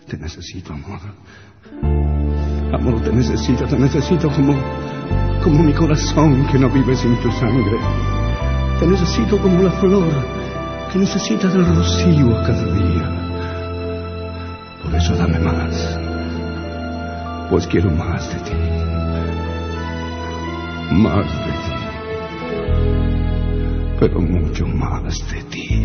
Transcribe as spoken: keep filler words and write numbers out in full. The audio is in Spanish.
Te necesito, amor. Amor, te necesito, te necesito como, como mi corazón que no vive sin tu sangre. Te necesito como la flor que necesita del rocío cada día. Por eso dame más, pues quiero más de ti, más de ti, pero mucho más de ti.